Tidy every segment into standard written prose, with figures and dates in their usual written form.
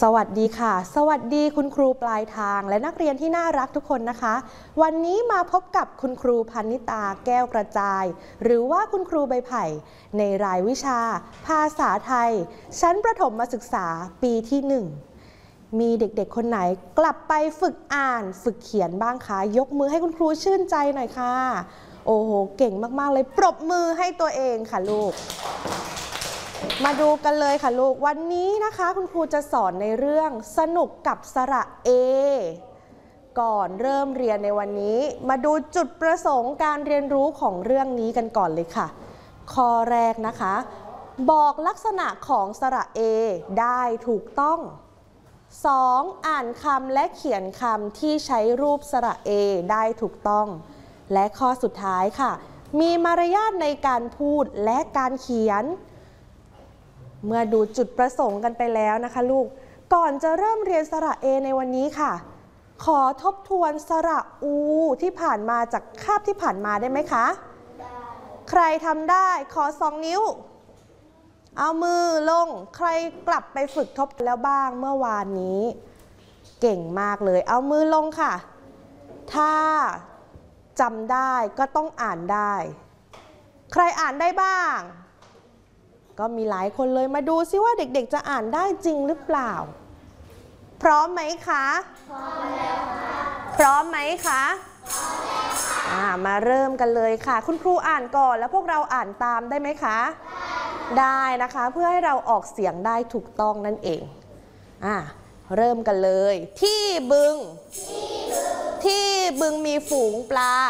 สวัสดีค่ะสวัสดีคุณครูปลายทางและนักเรียนที่น่ารักทุกคนนะคะวันนี้มาพบกับคุณครูพนิตาแก้วกระจายหรือว่าคุณครูใบไผ่ในรายวิชาภาษาไทยชั้นประถมศึกษาปีที่1มีเด็กๆคนไหนกลับไปฝึกอ่านฝึกเขียนบ้างคะยกมือให้คุณครูชื่นใจหน่อยค่ะโอ้โหเก่งมากๆเลยปรบมือให้ตัวเองค่ะลูกมาดูกันเลยค่ะลูกวันนี้นะคะคุณครูจะสอนในเรื่องสนุกกับสระเอก่อนเริ่มเรียนในวันนี้มาดูจุดประสงค์การเรียนรู้ของเรื่องนี้กันก่อนเลยค่ะข้อแรกนะคะบอกลักษณะของสระเอได้ถูกต้อง 2. อ่านคำและเขียนคำที่ใช้รูปสระเอได้ถูกต้องและข้อสุดท้ายค่ะมีมารยาทในการพูดและการเขียนเมื่อดูจุดประสงค์กันไปแล้วนะคะลูกก่อนจะเริ่มเรียนสระเอในวันนี้ค่ะขอทบทวนสระอูที่ผ่านมาจากคาบที่ผ่านมาได้ไหมคะใครทำได้ขอ2 นิ้วเอามือลงใครกลับไปฝึกทบแล้วบ้างเมื่อวานนี้เก่งมากเลยเอามือลงค่ะถ้าจำได้ก็ต้องอ่านได้ใครอ่านได้บ้างก็มีหลายคนเลยมาดูซิว่าเด็กๆจะอ่านได้จริงหรือเปล่าพร้อมไหมคะพร้อมแล้วค่ะพร้อมไหมคะพร้อมแล้วค่ะมาเริ่มกันเลยค่ะคุณครูอ่านก่อนแล้วพวกเราอ่านตามได้ไหมคะได้นะคะเพื่อให้เราออกเสียงได้ถูกต้องนั่นเองเริ่มกันเลยที่บึงที่บึงมีฝูงปลา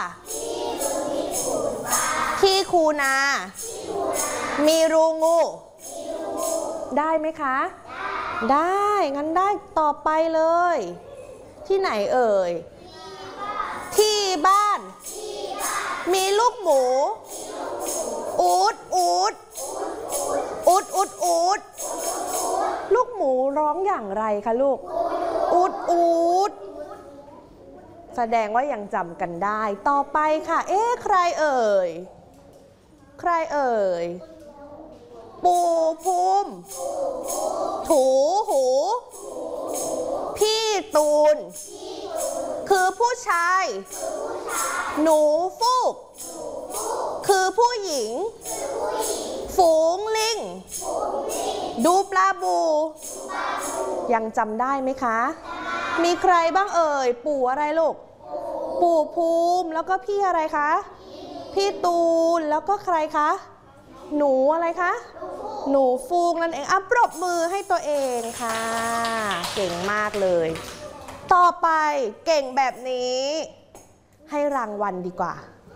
ที่คูนามีรูงูได้ไหมคะได้งั้นได้ต่อไปเลยที่ไหนเอ่ยที่บ้านมีลูกหมูอูดอูดอูดอูดอูดลูกหมูร้องอย่างไรคะลูกอูดอูดแสดงว่ายังจำกันได้ต่อไปค่ะใครเอ่ยใครเอ่ยปู่ภูมิถูหูพี่ตูนคือผู้ชายหนูฟูกคือผู้หญิงฝูงลิงดูปลาบูยังจำได้ไหมคะมีใครบ้างเอ่ยปู่อะไรลูกปู่ภูมิแล้วก็พี่อะไรคะพี่ตูนแล้วก็ใครคะหนูอะไรคะหนูฟูกนั่นเองปรบมือให้ตัวเองค่ะเก่งมากเลยต่อไปเก่งแบบนี้ให้รางวัลดีกว่า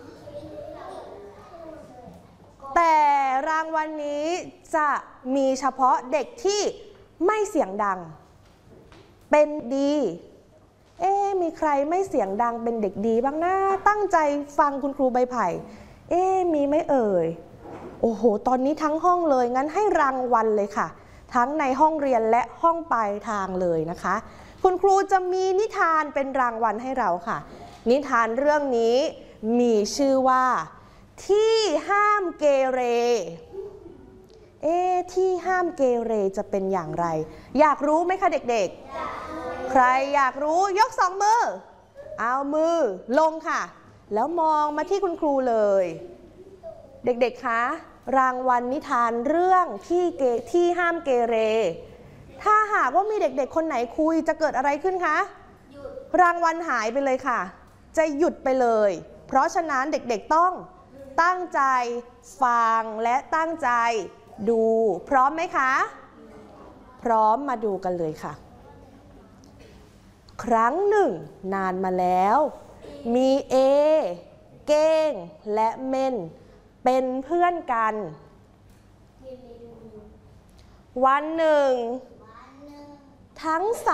แต่รางวัลนี้จะมีเฉพาะเด็กที่ไม่เสียงดังเป็นดีมีใครไม่เสียงดังเป็นเด็กดีบ้างนะตั้งใจฟังคุณครูใบไผ่มีไหมเอ่ยโอ้โหตอนนี้ทั้งห้องเลยงั้นให้รางวัลเลยค่ะทั้งในห้องเรียนและห้องปลายทางเลยนะคะคุณครูจะมีนิทานเป็นรางวัลให้เราค่ะนิทานเรื่องนี้มีชื่อว่าที่ห้ามเกเรที่ห้ามเกเรจะเป็นอย่างไรอยากรู้ไหมคะเด็กๆใครอยากรู้ยก2 มือเอามือลงค่ะแล้วมองมาที่คุณครูเลยเด็กๆคะรางวัลนิทานเรื่องที่ห้ามเกเรถ้าหากว่ามีเด็กๆคนไหนคุยจะเกิดอะไรขึ้นคะรางวัลหายไปเลยค่ะจะหยุดไปเลยเพราะฉะนั้นเด็กๆต้องตั้งใจฟังและตั้งใจดูพร้อมไหมคะพร้อมมาดูกันเลยค่ะครั้งหนึ่งนานมาแล้วมีเก้งและเม่นเป็นเพื่อนกันวันหนึ่งทั้ง